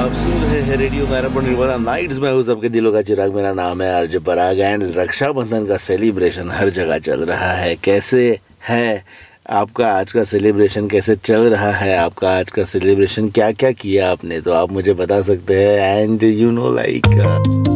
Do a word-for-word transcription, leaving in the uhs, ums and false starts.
आप सुन रहे हैं रेडियो मैराथन निर्वादा नाइट्स में हूँ सबके दिलों का चिराग। मेरा नाम है आरजे पराग एंड रक्षाबंधन का सेलिब्रेशन हर जगह चल रहा है। कैसे है आपका आज का सेलिब्रेशन, कैसे चल रहा है आपका आज का सेलिब्रेशन, क्या क्या किया आपने, तो आप मुझे बता सकते हैं। And you know like